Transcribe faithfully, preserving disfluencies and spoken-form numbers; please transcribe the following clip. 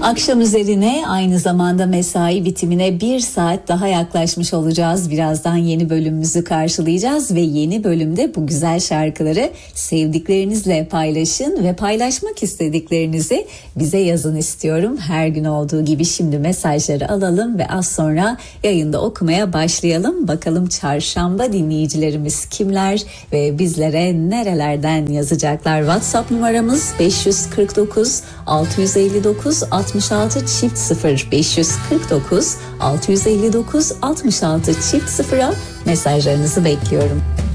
Akşam üzerine aynı zamanda mesai bitimine bir saat daha yaklaşmış olacağız. Birazdan yeni bölümümüzü karşılayacağız ve yeni bölümde bu güzel şarkıları sevdiklerinizle paylaşın ve paylaşmak istediklerinizi bize yazın istiyorum. Her gün olduğu gibi şimdi mesajları alalım ve az sonra yayında okumaya başlayalım. Bakalım çarşamba dinleyicilerimiz kimler ve bizlere nerelerden yazacaklar? WhatsApp numaramız beş yüz kırk dokuz altı yüz elli dokuz altmış altı çift sıfır beş yüz kırk dokuz altı yüz elli dokuz altmış altı çift sıfıra mesajlarınızı bekliyorum.